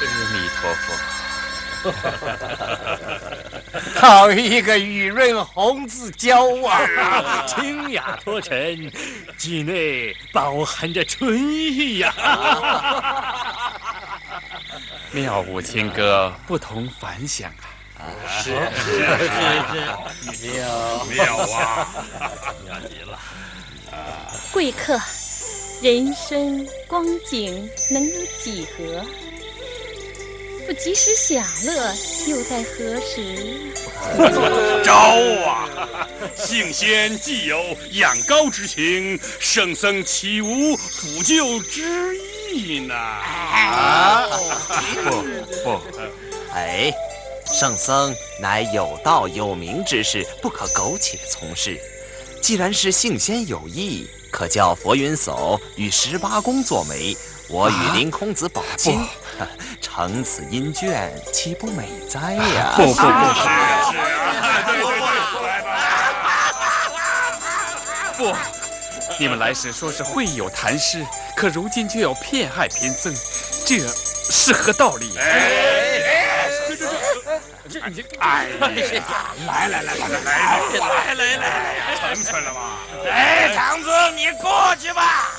阿弥陀佛。 好一个雨润红字娇啊！ 清雅脱尘，句内饱含着春意呀！ 妙舞情歌，不同凡响啊！ 是， 妙啊！ 妙极了。 贵客，人生光景能有几何？不及时享乐，又待何时？ 招啊！性仙既有仰高之情，圣僧岂无抚救之意呢？ 不， 哎，圣僧乃有道有名之士，不可苟且从事。既然是性仙有意，可叫佛云叟与18公作媒，我与林空子保亲，承此姻眷，岂不美哉呀？ 不，不，你们来时说是会友谈诗，可如今却要骗害贫僧，这是何道理？这已经哎呀，来，成全了吧？ 哎，长子，你过去吧。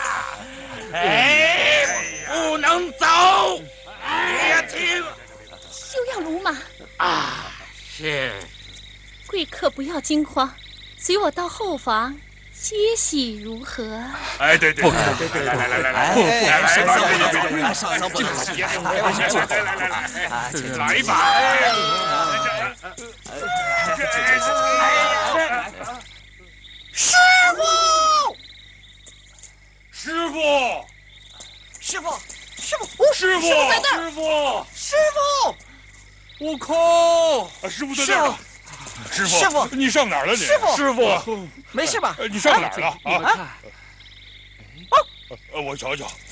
哎，不能走，别听休要鲁马啊！是， 贵客不要惊慌，随我到后房歇息如何？ 哎，对，来， 上僧不能走， 来吧！ 师傅，在那儿！师傅， 我靠！师傅在这儿。师傅，你上哪儿了你？ 师傅，没事吧？ 你上哪儿了啊？我瞧瞧，